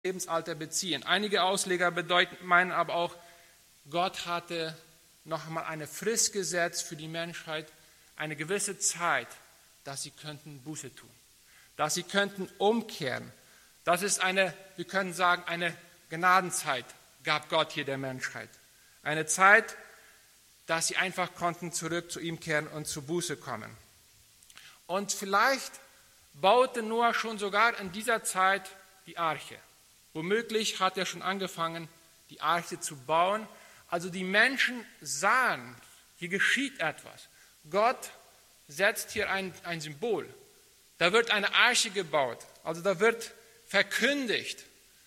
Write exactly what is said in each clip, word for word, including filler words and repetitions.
Lebensalter beziehen. Einige Ausleger bedeuten, meinen aber auch, Gott hatte noch einmal eine Frist gesetzt für die Menschheit, eine gewisse Zeit, dass sie könnten Buße tun, dass sie könnten umkehren. Das ist eine, wir können sagen, eine Gnadenzeit gab Gott hier der Menschheit. Eine Zeit, dass sie einfach konnten zurück zu ihm kehren und zur Buße kommen. Und vielleicht baute Noah schon sogar in dieser Zeit die Arche. Womöglich hat er schon angefangen, die Arche zu bauen. Also die Menschen sahen, hier geschieht etwas. Gott setzt hier ein, ein Symbol. Da wird eine Arche gebaut. Also da wird verkündigt.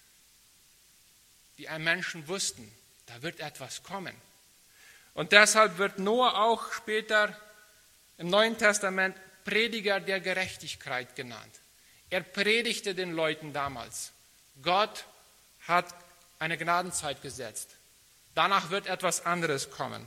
Die Menschen wussten, da wird etwas kommen. Und deshalb wird Noah auch später im Neuen Testament Prediger der Gerechtigkeit genannt. Er predigte den Leuten damals. Gott hat eine Gnadenzeit gesetzt. Danach wird etwas anderes kommen.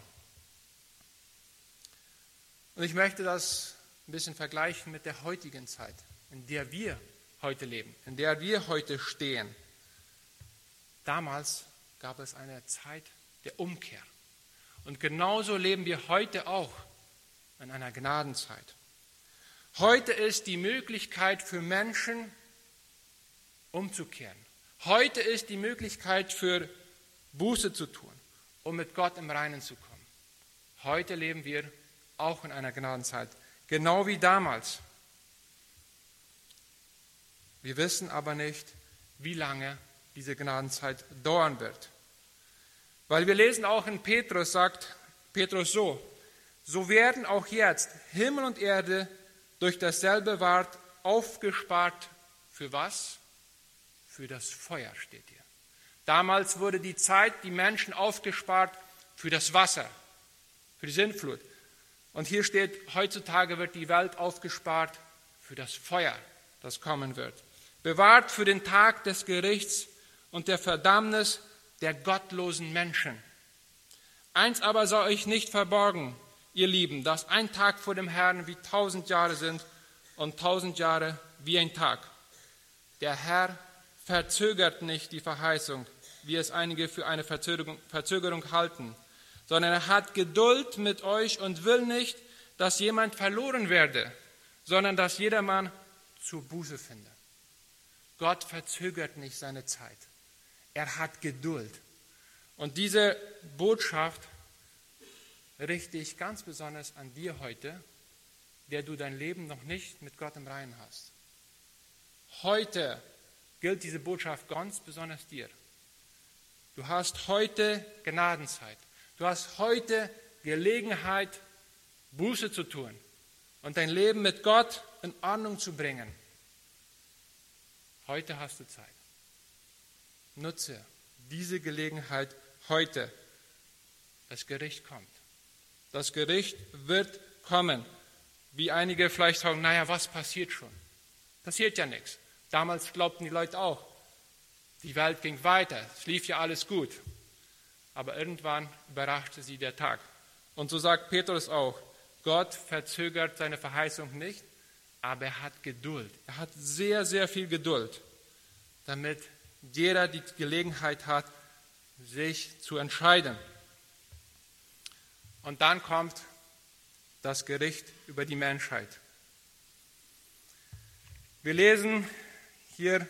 Und ich möchte das ein bisschen vergleichen mit der heutigen Zeit, in der wir heute leben, in der wir heute stehen. Damals gab es eine Zeit der Umkehr. Und genauso leben wir heute auch in einer Gnadenzeit. Heute ist die Möglichkeit für Menschen umzukehren. Heute ist die Möglichkeit für Buße zu tun, um mit Gott im Reinen zu kommen. Heute leben wir auch in einer Gnadenzeit, genau wie damals. Wir wissen aber nicht, wie lange diese Gnadenzeit dauern wird. Weil wir lesen auch in Petrus, sagt Petrus so, so werden auch jetzt Himmel und Erde durch dasselbe Wort aufgespart. Für was? Für das Feuer steht hier. Damals wurde die Zeit, die Menschen aufgespart für das Wasser, für die Sintflut. Und hier steht, heutzutage wird die Welt aufgespart für das Feuer, das kommen wird. Bewahrt für den Tag des Gerichts und der Verdammnis der gottlosen Menschen. Eins aber soll euch nicht verborgen, ihr Lieben, dass ein Tag vor dem Herrn wie tausend Jahre sind und tausend Jahre wie ein Tag. Der Herr verzögert nicht die Verheißung, wie es einige für eine Verzögerung, Verzögerung halten, sondern er hat Geduld mit euch und will nicht, dass jemand verloren werde, sondern dass jedermann zur Buße finde. Gott verzögert nicht seine Zeit. Er hat Geduld. Und diese Botschaft richte ich ganz besonders an dir heute, der du dein Leben noch nicht mit Gott im Reinen hast. Heute gilt diese Botschaft ganz besonders dir. Du hast heute Gnadenzeit. Du hast heute Gelegenheit, Buße zu tun und dein Leben mit Gott in Ordnung zu bringen. Heute hast du Zeit. Nutze diese Gelegenheit heute. Das Gericht kommt. Das Gericht wird kommen. Wie einige vielleicht sagen, naja, was passiert schon? Passiert ja nichts. Damals glaubten die Leute auch, die Welt ging weiter, es lief ja alles gut. Aber irgendwann überraschte sie der Tag. Und so sagt Petrus auch, Gott verzögert seine Verheißung nicht, aber er hat Geduld. Er hat sehr, sehr viel Geduld, damit jeder die Gelegenheit hat, sich zu entscheiden. Und dann kommt das Gericht über die Menschheit. Wir lesen hier,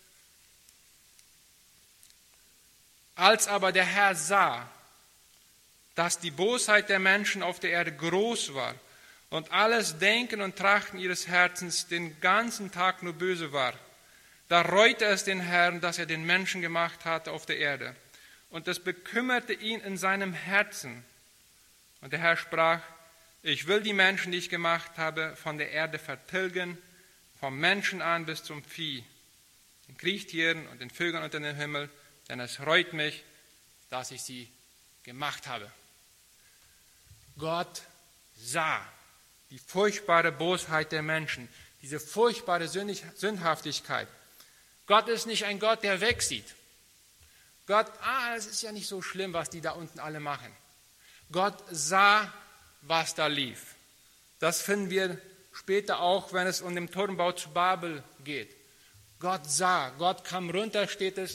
als aber der Herr sah, dass die Bosheit der Menschen auf der Erde groß war und alles Denken und Trachten ihres Herzens den ganzen Tag nur böse war, da reute es den Herrn, dass er den Menschen gemacht hatte auf der Erde. Und es bekümmerte ihn in seinem Herzen. Und der Herr sprach, ich will die Menschen, die ich gemacht habe, von der Erde vertilgen, vom Menschen an bis zum Vieh, den Kriechtieren und den Vögeln unter dem Himmel, denn es reut mich, dass ich sie gemacht habe. Gott sah die furchtbare Bosheit der Menschen, diese furchtbare Sündhaftigkeit. Gott ist nicht ein Gott, der wegsieht. Gott, ah, es ist ja nicht so schlimm, was die da unten alle machen. Gott sah, was da lief. Das finden wir später auch, wenn es um den Turmbau zu Babel geht. Gott sah, Gott kam runter, steht es,